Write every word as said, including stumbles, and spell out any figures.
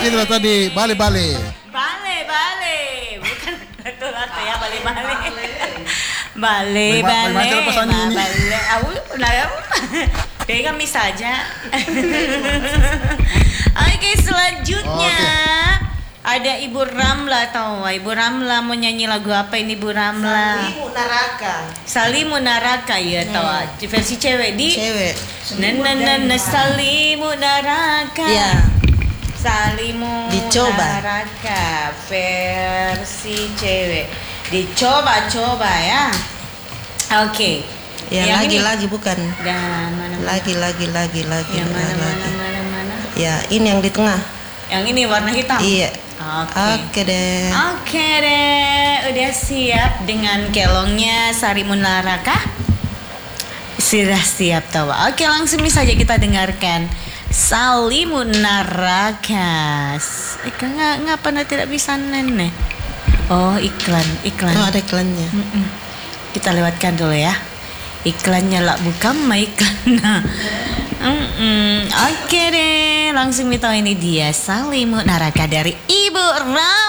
itu tadi bale-bale. Bale-bale, bukan lato-lato ya, bale-bale. Bale, Bagaimana bale, pesannya ini? bale. Aku, nah, kayak kami saja. Oke, selanjutnya ada Ibu Ramla, tahu Ibu Ramla mau nyanyi lagu apa ini Ibu Ramla? Salimu Naraka. Salimu Naraka ya, tahu di versi cewek di. Cewek. Nana Salimu Naraka. Ya. Salimu Dicoba. Naraka versi cewek. Dicoba-coba ya. Oke. Ya, Yang lagi ini. lagi bukan. Dan mana mana. Lagi lagi lagi lagi. Yang mana mana lagi. mana mana. Ya, ini yang di tengah. Yang ini warna hitam. Iya. Oke. Oke deh. Oke deh, udah siap dengan kelongnya Salimu Naraka? Sudah siap tahu. Oke, langsung saja kita dengarkan Salimu Naraka. Eh, nggak ngapa anda tidak bisa nenek? Oh, iklan, iklan. Oh, ada iklannya. Mm-mm. Kita lewatkan dulu ya. Iklannya lah bukan mah iklan. Mm-mm. Oke deh, langsung kita ini dia Salimu Naraka dari Ibu Ra.